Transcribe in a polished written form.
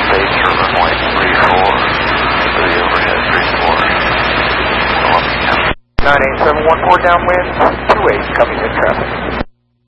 base for runway 34, for the overhead 34. 9871 downwind, 28 coming in traffic.